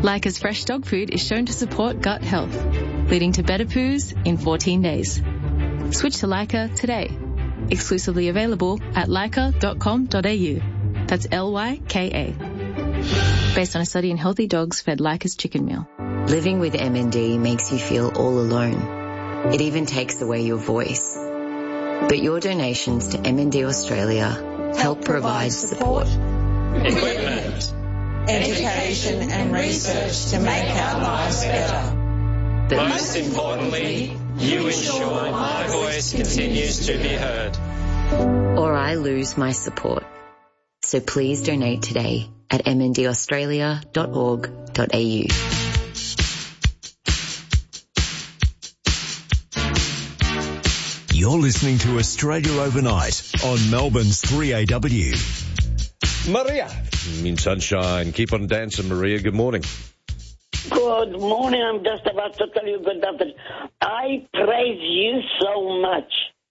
Leica's fresh dog food is shown to support gut health, leading to better poos in 14 days. Switch to Leica today. Exclusively available at leica.com.au. That's Lyka. Based on a study in healthy dogs fed Leica's chicken meal. Living with MND makes you feel all alone. It even takes away your voice. But your donations to MND Australia help provide support, equipment, education and research to make our lives better. But most importantly, you ensure my voice continues to be heard. Or I lose my support. So please donate today at mndaustralia.org.au. You're listening to Australia Overnight on Melbourne's 3AW. Maria in sunshine. Keep on dancing, Maria. Good morning. Good morning. I'm just about to tell you good afternoon. I praise you so much.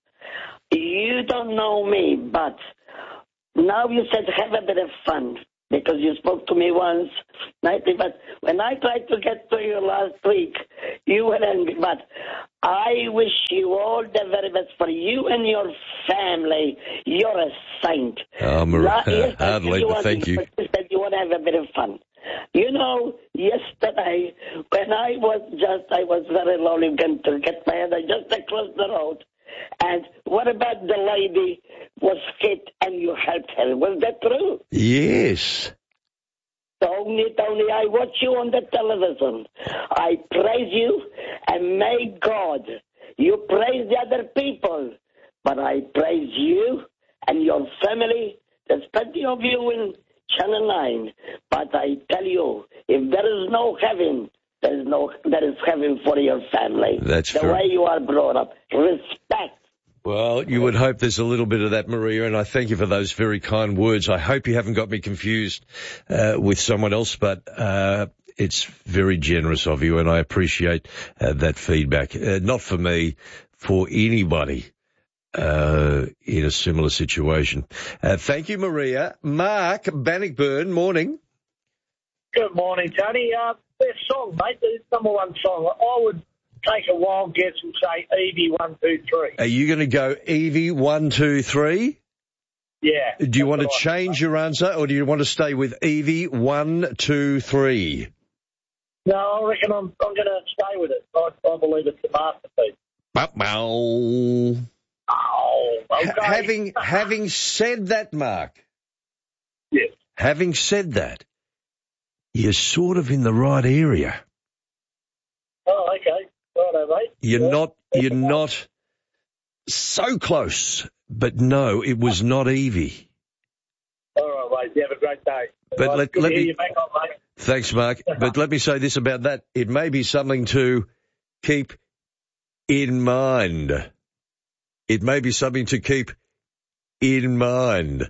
You don't know me, but now you said have a bit of fun because you spoke to me once nightly. But when I tried to get to you last week, you were angry. But I wish you all the very best for you and your family. You're a saint. Oh, Maria, hardly, thank you. You said you want to have a bit of fun. You know, yesterday, when I was very lonely, going to get my head just across the road. And what about the lady was hit and you helped her? Was that true? Yes. Tony, I watch you on the television. I praise you, and may God, you praise the other people, but I praise you and your family. There's plenty of you in Channel 9, but I tell you, if there is no heaven, there is heaven for your family. That's the way you are brought up. Respect. Well, you would hope there's a little bit of that, Maria, and I thank you for those very kind words. I hope you haven't got me confused with someone else, but it's very generous of you, and I appreciate that feedback. Not for me, for anybody in a similar situation. Thank you, Maria. Mark Bannockburn, morning. Good morning, Tony. Best song, mate, the number one song. I would take a wild guess and say Evie 1, 2, 3. Are you going to go Evie 1, 2, 3? Yeah. Do you want to change your answer, or do you want to stay with Evie 1, 2, 3? No, I reckon I'm going to stay with it. I believe it's a masterpiece. Oh, okay. Having said that, Mark. Yes. Having said that, you're sort of in the right area. Oh, okay. Righto, mate. You're not so close, but no, it was not Evie. All right, mate. You have a great day. But let me. You back on, mate. Thanks, Mark. But let me say this about that: it may be something to keep in mind. It may be something to keep in mind.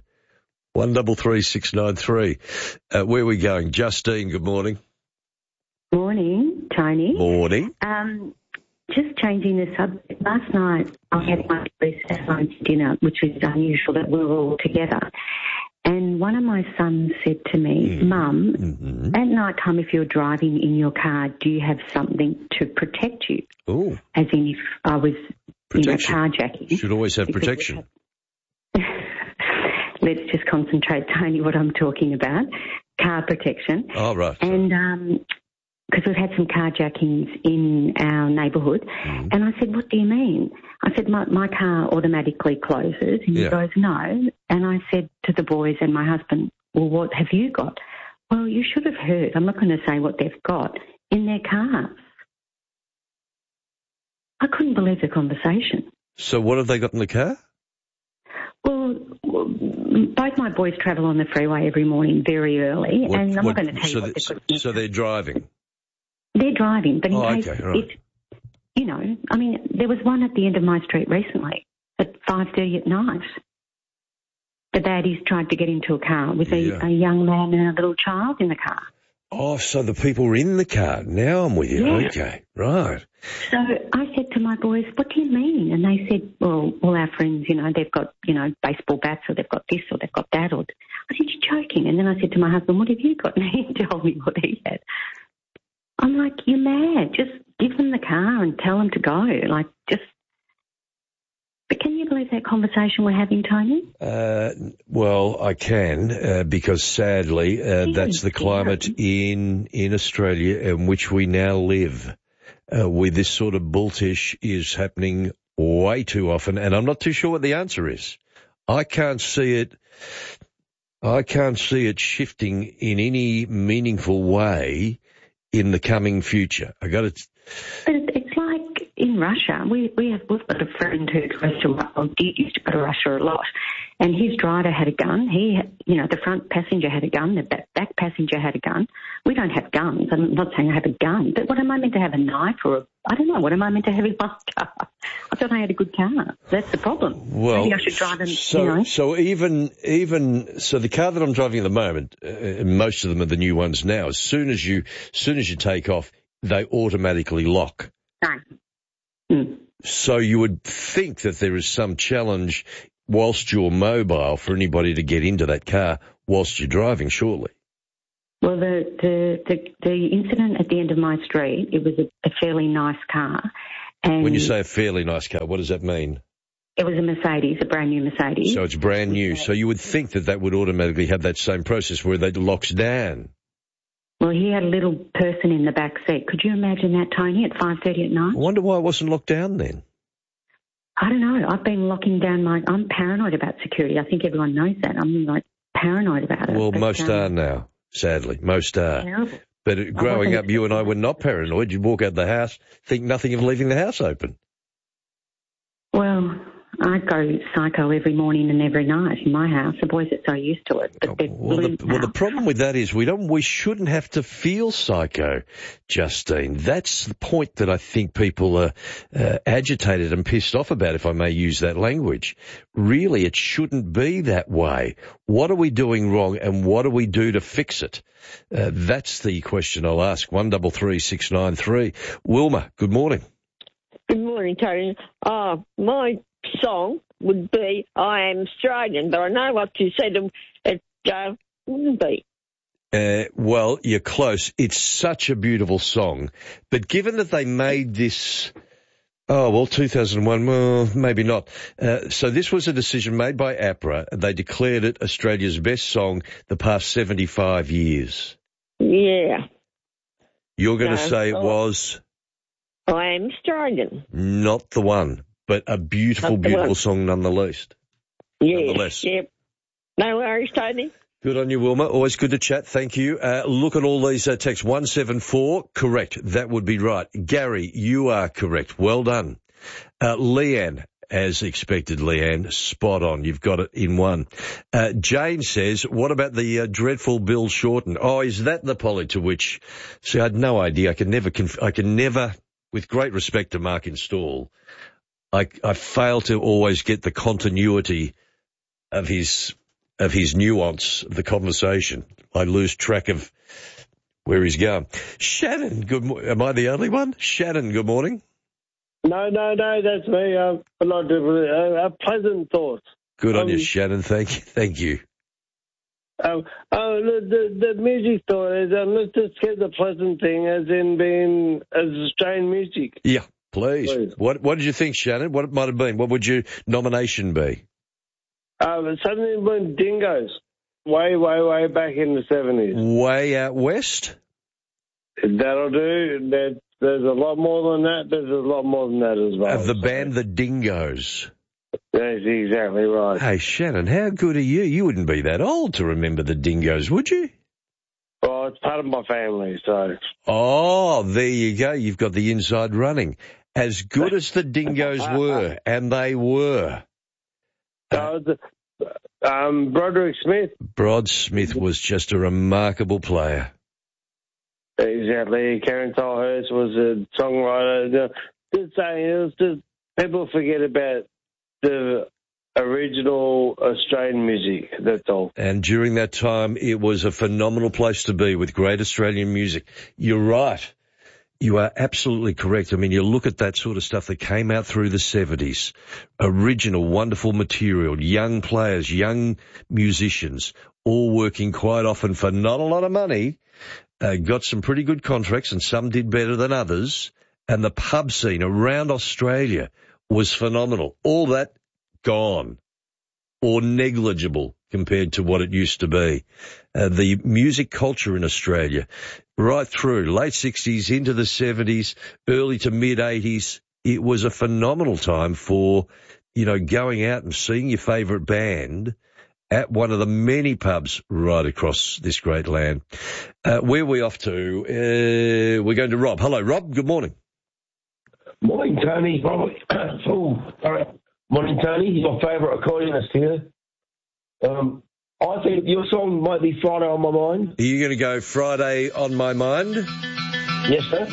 133693. Where are we going? Justine, good morning. Morning, Tony. Morning. Just changing the subject. Last night I had my boys at home for dinner, which is unusual that we were all together. And one of my sons said to me, Mum, at night time if you're driving in your car, do you have something to protect you? Oh. As in if I was carjacking. You should always have protection. Let's just concentrate, Tony, what I'm talking about. Car protection. Oh, right. And because we've had some carjackings in our neighbourhood. And I said, what do you mean? I said, my car automatically closes. And he goes, no. And I said to the boys and my husband, well, what have you got? Well, you should have heard. I'm not going to say what they've got in their cars. I couldn't believe the conversation. So what have they got in the car? Well, both my boys travel on the freeway every morning very early, and I'm not going to tell you what they've got. So they're driving? They're driving, but in case right. I mean, there was one at the end of my street recently at 5:30 at night. The baddies tried to get into a car with a young man and a little child in the car. Oh, so the people were in the car. Now I'm with you. Yeah. Okay, right. So I said to my boys, what do you mean? And they said, well, all our friends, they've got, baseball bats or they've got this or they've got that. I said, you're joking. And then I said to my husband, what have you got? And he told me what he had. I'm like, you're mad. Just give them the car and tell them to go. Like, just... But can you believe that conversation we're having, Tony? Well, I can, because sadly, that's the climate in Australia in which we now live. Where this sort of bulltish is happening way too often, and I'm not too sure what the answer is. I can't see it shifting in any meaningful way in the coming future. But it's like in Russia. We've got a friend who goes to, used to go to Russia a lot, and his driver had a gun. The front passenger had a gun, the back passenger had a gun. We don't have guns. I'm not saying I have a gun, but what am I meant to have, a knife I don't know, what am I meant to have in my car? I thought I had a good car. That's the problem. Well, maybe I should drive them, So even the car that I'm driving at the moment, most of them are the new ones now. As soon as you take off, they automatically lock. No. Mm. So you would think that there is some challenge whilst you're mobile for anybody to get into that car whilst you're driving, surely. Well, the incident at the end of my street, it was a fairly nice car. And when you say a fairly nice car, what does that mean? It was a Mercedes, a brand new Mercedes. So it's brand new. So you would think that would automatically have that same process where it locks down. Well, he had a little person in the back seat. Could you imagine that, Tony, at 5:30 at night? I wonder why it wasn't locked down then. I don't know. I've been locking down I'm paranoid about security. I think everyone knows that. I'm like paranoid about it. Well, most are now, sadly. Most are. Terrible. But growing up, you and I were not paranoid. You'd walk out of the house, think nothing of leaving the house open. Well, I go psycho every morning and every night in my house. The boys are so used to it. But the problem with that is we shouldn't have to feel psycho, Justine. That's the point that I think people are agitated and pissed off about, if I may use that language. Really, it shouldn't be that way. What are we doing wrong and what do we do to fix it? That's the question I'll ask. 133693. Wilma, good morning. Good morning, Tony. My song would be I Am Australian, but I know what you said it wouldn't be. Well, you're close. It's such a beautiful song. But given that they made this, 2001, well, maybe not. So this was a decision made by APRA. They declared it Australia's best song the past 75 years. Yeah. You're going to say it was? I Am Australian. Not the one, but a beautiful song nonetheless. Yes, yep. No worries, Tony. Good on you, Wilma. Always good to chat. Thank you. Look at all these texts. 174, correct. That would be right. Gary, you are correct. Well done. Leanne, as expected, Leanne, spot on. You've got it in one. Jane says, what about the dreadful Bill Shorten? Oh, is that the Polly to which... See, I had no idea. I can never, with great respect to Mark Install, I fail to always get the continuity of his nuance of the conversation. I lose track of where he's going. Shannon, good morning. Am I the only one? Shannon, good morning. No, that's me. I'm not doing a pleasant thought. Good on you, Shannon. Thank you. The music thought is, let's just get the pleasant thing as in being as Australian music. Yeah, please. What did you think, Shannon? What it might have been? What would your nomination be? Something about Dingoes. Way back in the 70s. Way out west? That'll do. There's a lot more than that. There's a lot more than that as well. Of the band The Dingoes. That's exactly right. Hey, Shannon, how good are you? You wouldn't be that old to remember The Dingoes, would you? Well, it's part of my family, so... Oh, there you go. You've got the inside running. As good as The Dingoes were, and they were... Broderick Smith. Brod Smith was just a remarkable player. Exactly. Karen Tolhurst was a songwriter. Just saying, it was just people forget about the original Australian music. That's all. And during that time, it was a phenomenal place to be with great Australian music. You're right. You are absolutely correct. I mean, you look at that sort of stuff that came out through the 70s, original, wonderful material, young players, young musicians, all working quite often for not a lot of money, got some pretty good contracts, and some did better than others. And the pub scene around Australia was phenomenal. All that gone, or negligible compared to what it used to be. The music culture in Australia, right through late 60s into the 70s, early to mid 80s, it was a phenomenal time for, going out and seeing your favourite band at one of the many pubs right across this great land. Where are we off to? We're going to Rob. Hello, Rob. Good morning. Morning, Tony. Morning, Tony. Your favourite accordionist here. I think your song might be Friday on My Mind. Are you going to go Friday on My Mind? Yes, sir.